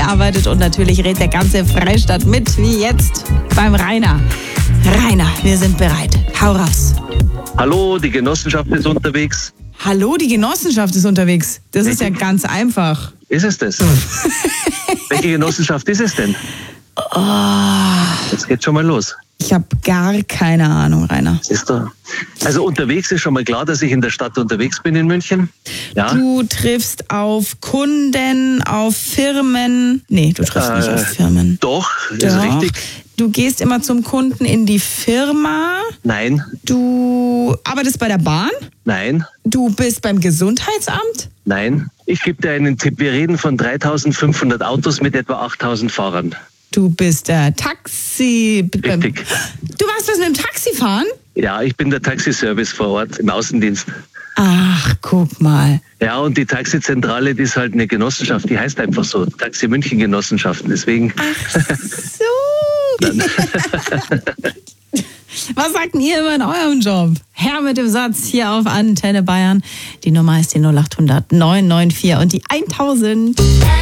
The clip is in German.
arbeitet und natürlich redet der ganze Freistaat mit, wie jetzt beim Rainer. Rainer, wir sind bereit. Hau raus. Hallo, die Genossenschaft ist unterwegs. Hallo, die Genossenschaft ist unterwegs. Das ist ja ganz einfach. Ist es das? Welche Genossenschaft ist es denn? Jetzt geht's schon mal los. Ich habe gar keine Ahnung, Rainer. Siehst du? Also unterwegs ist schon mal klar, dass ich in der Stadt unterwegs bin in München. Ja. Du triffst auf Kunden, auf Firmen. Nee, du triffst nicht auf Firmen. Doch, ist richtig. Du gehst immer zum Kunden in die Firma. Nein. Du arbeitest bei der Bahn. Nein. Du bist beim Gesundheitsamt. Nein. Ich gebe dir einen Tipp. Wir reden von 3.500 Autos mit etwa 8.000 Fahrern. Du bist der Taxi... Richtig. Du warst was mit dem Taxifahren? Ja, ich bin der Taxiservice vor Ort im Außendienst. Ach, guck mal. Ja, und die Taxizentrale, die ist halt eine Genossenschaft, die heißt einfach so, Taxi München Genossenschaften, deswegen... Ach so. Was sagt denn ihr immer in eurem Job? Herr mit dem Satz hier auf Antenne Bayern. Die Nummer ist die 0800 994 und die 1000.